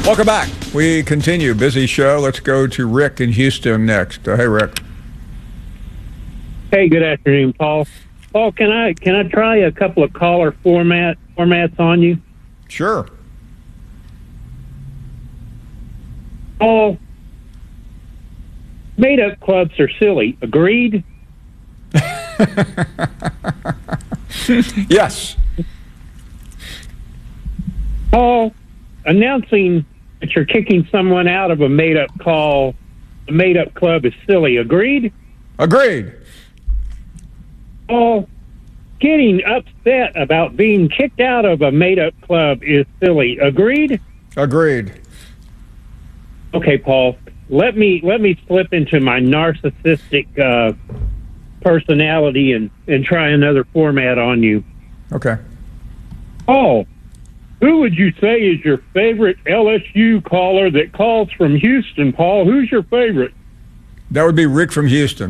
Welcome back. We continue. Busy show. Let's go to Rick in Houston next. Hey, Rick. Hey, good afternoon, Paul. Paul, can I try a couple of caller formats on you? Sure. Paul, made-up clubs are silly. Agreed? Yes. Paul, announcing that you're kicking someone out of a made-up club is silly. Agreed? Agreed. Paul, getting upset about being kicked out of a made-up club is silly. Agreed? Agreed. Okay, Paul, let me slip into my narcissistic personality and try another format on you. Okay. Paul, who would you say is your favorite LSU caller that calls from Houston, Paul? Who's your favorite? That would be Rick from Houston.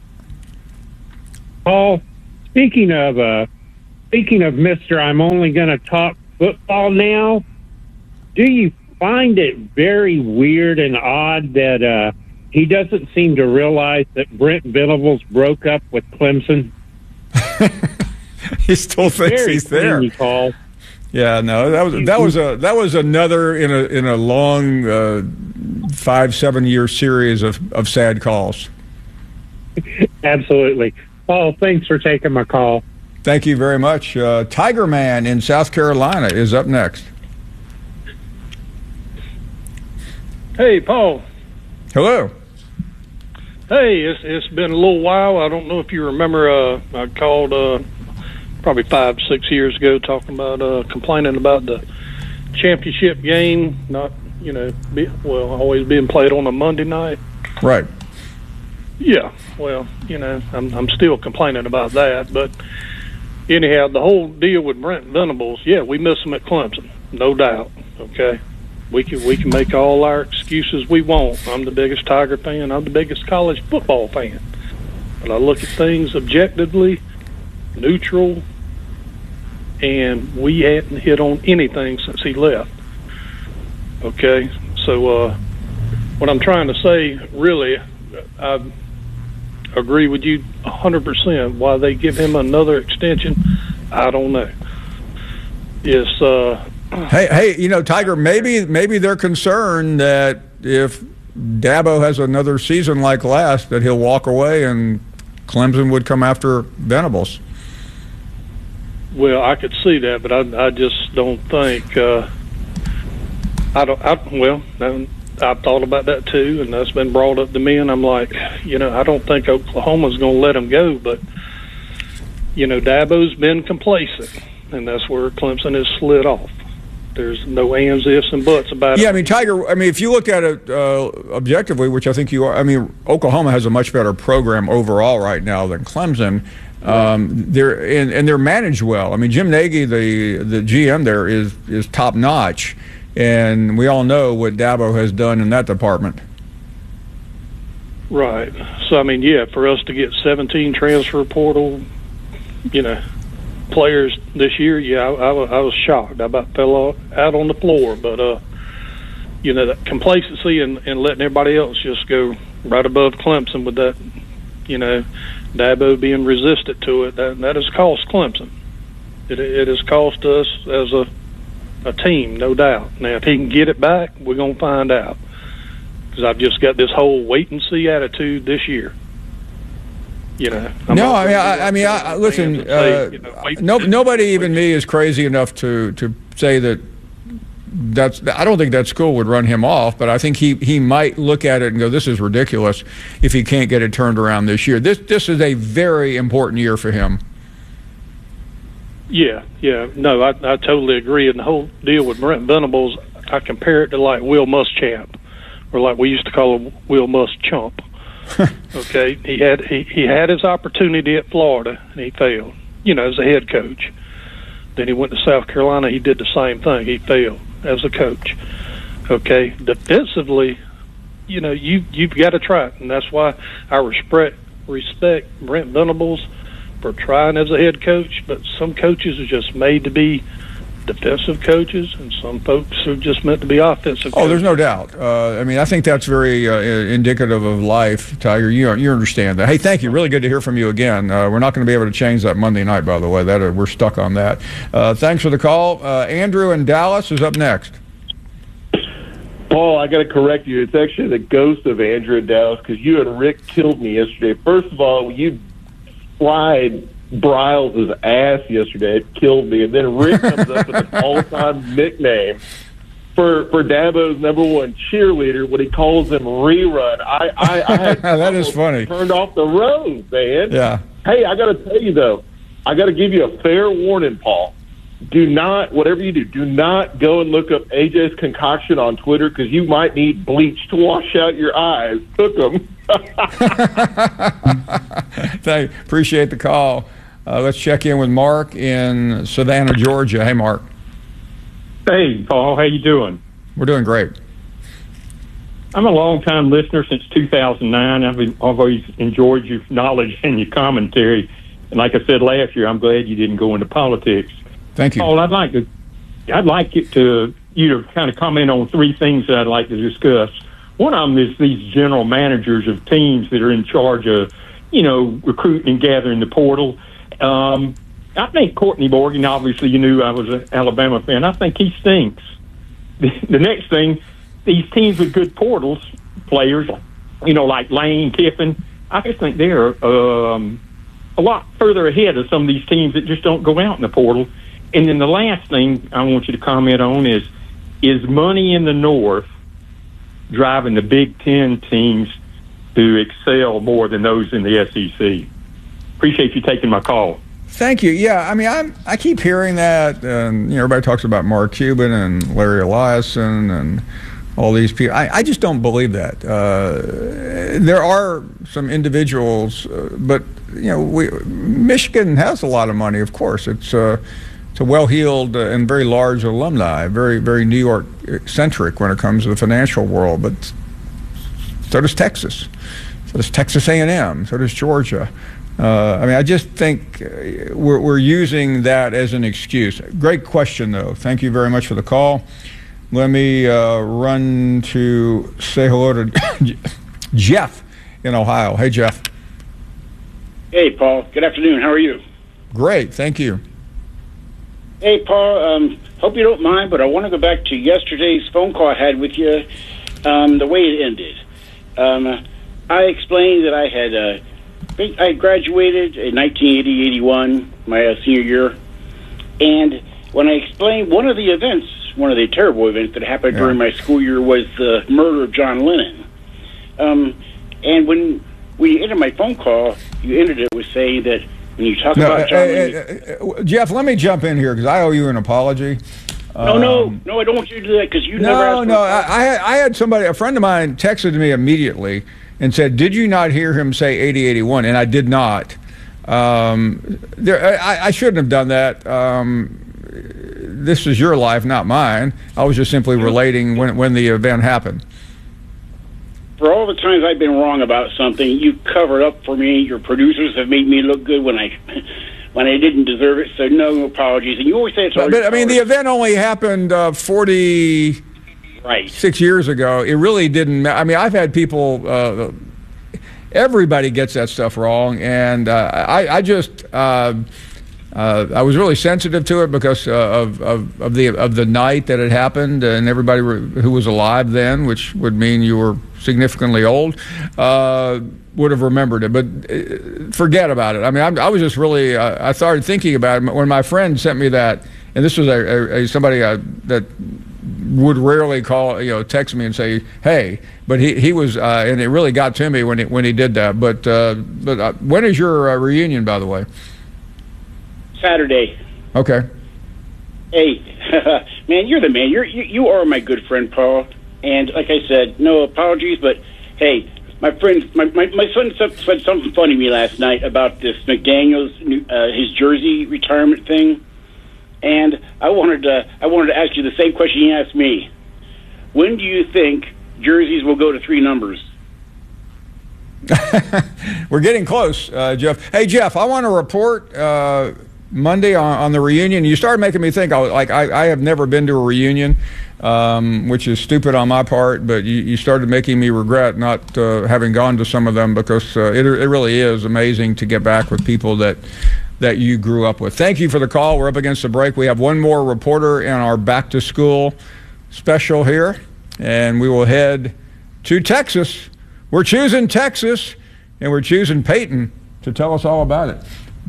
Paul, speaking of Mr. I'm only going to talk football now, do you find it very weird and odd that he doesn't seem to realize that Brent Venables broke up with Clemson? He still thinks he's there. Paul. Yeah, no, that was another in a long 5-7 year series of sad calls. Absolutely. Paul, thanks for taking my call. Thank you very much. Tiger Man in South Carolina is up next. Hey, Paul. Hello. Hey, it's been a little while. I don't know if you remember. I called probably 5-6 years ago, talking about complaining about the championship game not, always being played on a Monday night. Right. Yeah. Well, I'm still complaining about that. But anyhow, the whole deal with Brent Venables, yeah, we miss him at Clemson, no doubt. Okay. We can make all our excuses we want. I'm the biggest Tiger fan. I'm the biggest college football fan. But I look at things objectively, neutral, and we hadn't hit on anything since he left. Okay? So what I'm trying to say, really, I agree with you 100%. Why they give him another extension, I don't know. It's... Hey, Tiger, maybe they're concerned that if Dabo has another season like last, that he'll walk away and Clemson would come after Venables. Well, I could see that, but I just don't think. I've thought about that too, and that's been brought up to me, and I'm like, I don't think Oklahoma's going to let him go, but Dabo's been complacent, and that's where Clemson has slid off. There's no ands, ifs, and buts about it. Yeah, Tiger, if you look at it objectively, which I think you are, Oklahoma has a much better program overall right now than Clemson. They're managed well. Jim Nagy, the GM there, is top notch, and we all know what Dabo has done in that department. Right. So for us to get 17 transfer portal, players this year, I was shocked. I about fell out on the floor, but that complacency and letting everybody else just go right above Clemson with that, Dabo being resistant to it, that has cost Clemson. It has cost us as a team, no doubt. Now, if he can get it back, we're going to find out, because I've just got this whole wait and see attitude this year. Listen. Nobody, even me, is crazy enough to say that. I don't think that school would run him off, but I think he might look at it and go, "This is ridiculous," if he can't get it turned around this year. This is a very important year for him. Yeah, no, I totally agree. And the whole deal with Brent Venables, I compare it to like Will Muschamp, or like we used to call him, Will Muschamp. Okay, he had his opportunity at Florida and he failed, as a head coach. Then he went to South Carolina, he did the same thing, he failed as a coach. Okay, defensively, you've got to try it, and that's why I respect Brent Venables for trying as a head coach, but some coaches are just made to be defensive coaches, and some folks are just meant to be offensive coaches. Oh, there's no doubt. I mean, I think that's very indicative of life, Tiger. You understand that. Hey, thank you. Really good to hear from you again. We're not going to be able to change that Monday night, by the way. We're stuck on that. Thanks for the call. Andrew in Dallas is up next. Paul, I got to correct you. It's actually the ghost of Andrew in Dallas, because you and Rick killed me yesterday. First of all, you fried Bryles' ass yesterday. It killed me. And then Rick comes up with an all-time nickname for Dabo's number one cheerleader when he calls him Rerun. I had that is funny. Turned off the road, man. Yeah. Hey, I got to tell you, though, I got to give you a fair warning, Paul. Do not, whatever you do not go and look up AJ's concoction on Twitter, because you might need bleach to wash out your eyes. Cook them. Appreciate the call. Let's check in with Mark in Savannah, Georgia. Hey, Mark. Hey, Paul. How you doing? We're doing great. I'm a long-time listener since 2009. I've always enjoyed your knowledge and your commentary. And like I said last year, I'm glad you didn't go into politics. Thank you. Paul, I'd like you to kind of comment on three things that I'd like to discuss. One of them is these general managers of teams that are in charge of, recruiting and gathering the portal. I think Courtney Morgan, obviously you knew I was an Alabama fan, I think he stinks. The next thing, these teams with good portals players, like Lane, Kiffin, I just think they're a lot further ahead of some of these teams that just don't go out in the portal. And then the last thing I want you to comment on is money in the North driving the Big Ten teams to excel more than those in the SEC? Appreciate you taking my call. Thank you. Yeah, I mean, I keep hearing that, and everybody talks about Mark Cuban and Larry Eliason and all these people. I just don't believe that. There are some individuals, but Michigan has a lot of money. Of course, it's a well-heeled and very large alumni, very, very New York-centric when it comes to the financial world. But so does Texas. So does Texas A&M. So does Georgia. I just think we're using that as an excuse. Great question, though. Thank you very much for the call. Let me run to say hello to Jeff in Ohio. Hey, Jeff. Hey, Paul. Good afternoon. How are you? Great. Thank you. Hey, Paul. Hope you don't mind, but I want to go back to yesterday's phone call I had with you, the way it ended. I explained that I graduated in 1980-81, my senior year, and when I explained one of the terrible events that happened during my school year was the murder of John Lennon. And when we ended my phone call, you ended it with saying that when you talk about John Lennon... Jeff, let me jump in here because I owe you an apology. No, I don't want you to do that because you never asked No, I had somebody, a friend of mine texted me immediately and said, did you not hear him say 80-81? And I did not. I shouldn't have done that. This is your life, not mine. I was just simply relating when the event happened. For all the times I've been wrong about something, you covered up for me. Your producers have made me look good when I didn't deserve it, so no apologies. And you always say it's all But I mean, the event only happened 46 years ago. It really didn't. I mean, I've had people. Everybody gets that stuff wrong, and I was really sensitive to it because of the night that it happened, and everybody who was alive then, which would mean you were significantly old, would have remembered it. But forget about it. I mean, I was just really. I started thinking about it when my friend sent me that, and this was somebody that would rarely call, text me and say, "Hey," but he was, and it really got to me when he did that. But when is your reunion, by the way? Saturday. Okay. Hey, man, you're the man. You are my good friend, Paul. And like I said, no apologies, but hey, my friend, my son said something funny to me last night about this McDaniels, his jersey retirement thing, and I wanted to ask you the same question he asked me. When do you think jerseys will go to 3 numbers? We're getting close, Jeff. Hey, Jeff, I want to report Monday on the reunion. You started making me think. I have never been to a reunion, which is stupid on my part. But you started making me regret not having gone to some of them, because it really is amazing to get back with people that you grew up with. Thank you for the call. We're up against the break. We have one more reporter in our back to school special here, and we will head to Texas. We're choosing Texas, and we're choosing Peyton to tell us all about it.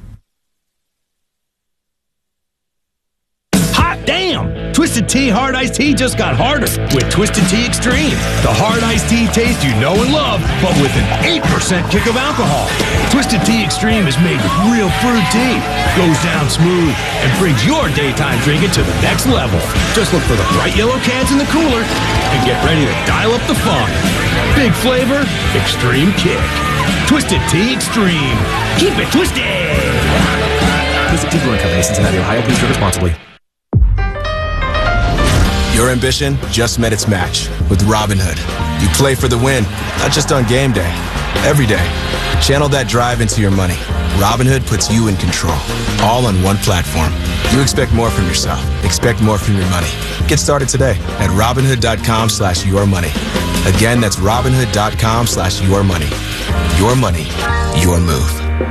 Damn! Twisted Tea Hard Iced Tea just got harder with Twisted Tea Extreme. The hard iced tea taste you know and love, but with an 8% kick of alcohol. Twisted Tea Extreme is made with real fruit tea, goes down smooth, and brings your daytime drinking to the next level. Just look for the bright yellow cans in the cooler and get ready to dial up the fun. Big flavor, extreme kick. Twisted Tea Extreme. Keep it twisted! Twisted Tea Brewing Company, Cincinnati, Ohio. Please drink responsibly. Your ambition just met its match with Robinhood. You play for the win, not just on game day, every day. Channel that drive into your money. Robinhood puts you in control, all on one platform. You expect more from yourself. Expect more from your money. Get started today at Robinhood.com/yourmoney. Again, that's Robinhood.com/yourmoney. Your money, your move.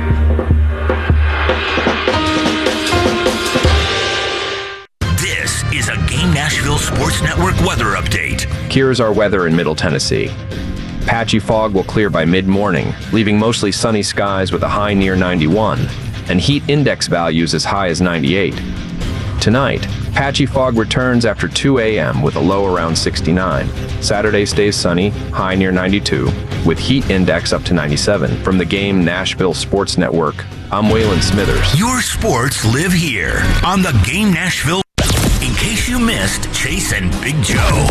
Is a Game Nashville Sports Network weather update. Here's our weather in Middle Tennessee. Patchy fog will clear by mid-morning, leaving mostly sunny skies with a high near 91, and heat index values as high as 98. Tonight, patchy fog returns after 2 a.m. with a low around 69. Saturday stays sunny, high near 92, with heat index up to 97. From the Game Nashville Sports Network, I'm Waylon Smithers. Your sports live here on the Game Nashville. In case you missed Chase and Big Joe.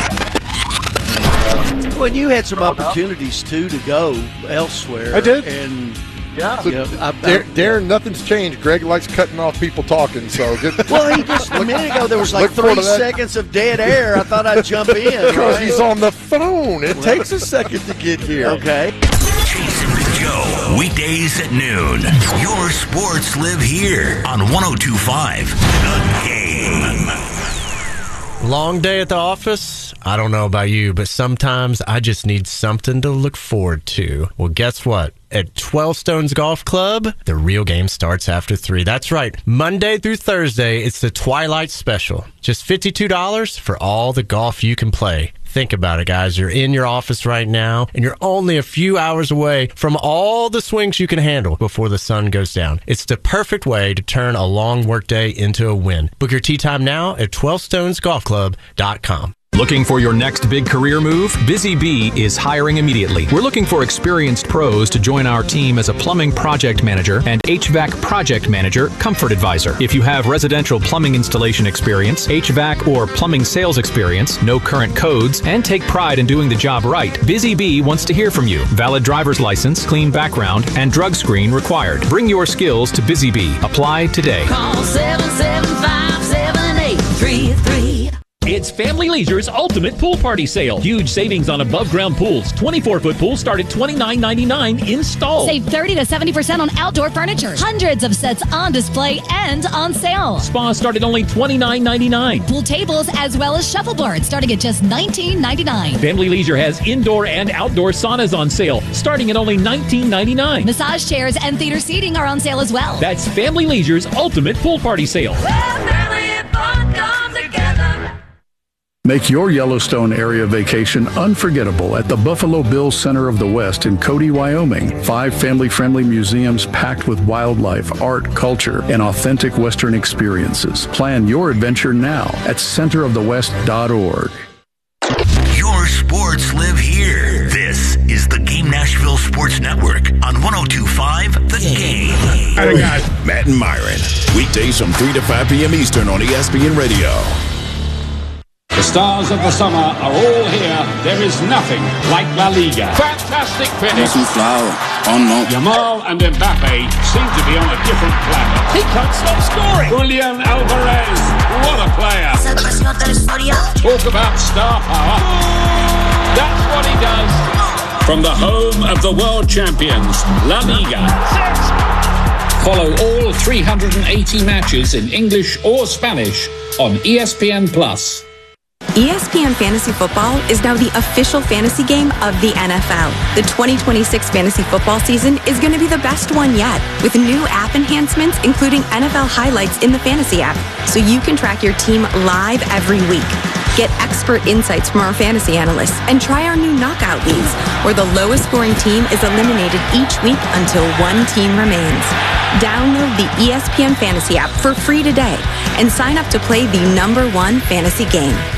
Well, you had some opportunities, too, to go elsewhere. I did. And, yeah. Darren, nothing's changed. Greg likes cutting off people talking, so just... Well, he just, a minute ago, there was like 3 seconds of dead air. I thought I'd jump in. Because he's on the phone. It takes a second to get here. Okay. Chase and Big Joe, weekdays at noon. Your sports live here on 102.5 The Game. Long day at the office? I don't know about you, but sometimes I just need something to look forward to. Well, guess what? At 12 Stones Golf Club, the real game starts after 3. That's right. Monday through Thursday, it's the Twilight Special. Just $52 for all the golf you can play. Think about it, guys. You're in your office right now, and you're only a few hours away from all the swings you can handle before the sun goes down. It's the perfect way to turn a long workday into a win. Book your tee time now at 12stonesgolfclub.com. Looking for your next big career move? Busy Bee is hiring immediately. We're looking for experienced pros to join our team as a plumbing project manager and HVAC project manager, comfort advisor. If you have residential plumbing installation experience, HVAC or plumbing sales experience, no current codes, and take pride in doing the job right, Busy Bee wants to hear from you. Valid driver's license, clean background, and drug screen required. Bring your skills to Busy Bee. Apply today. Call 775-7833. It's Family Leisure's Ultimate Pool Party Sale. Huge savings on above-ground pools. 24-foot pools start at $29.99 installed. Save 30 to 70% on outdoor furniture. Hundreds of sets on display and on sale. Spas start at only $29.99. Pool tables as well as shuffleboards starting at just $19.99. Family Leisure has indoor and outdoor saunas on sale starting at only $19.99. Massage chairs and theater seating are on sale as well. That's Family Leisure's Ultimate Pool Party Sale. Make your Yellowstone area vacation unforgettable at the Buffalo Bills Center of the West in Cody, Wyoming. 5 family-friendly museums packed with wildlife, art, culture, and authentic Western experiences. Plan your adventure now at centerofthewest.org. Your sports live here. This is the Game Nashville Sports Network on 102.5 The Game. All right, guys. Matt and Myron. Weekdays from 3 to 5 p.m. Eastern on ESPN Radio. The stars of the summer are all here. There is nothing like La Liga. Fantastic finish. Yamal and Mbappe seem to be on a different planet. He can't stop scoring. Julian Alvarez, what a player. Talk about star power. That's what he does. From the home of the world champions, La Liga. Follow all 380 matches in English or Spanish on ESPN+. ESPN Fantasy Football is now the official fantasy game of the NFL. The 2026 fantasy football season is going to be the best one yet, with new app enhancements, including NFL highlights in the fantasy app, so you can track your team live every week. Get expert insights from our fantasy analysts and try our new knockout leagues, where the lowest scoring team is eliminated each week until one team remains. Download the ESPN Fantasy app for free today and sign up to play the #1 fantasy game.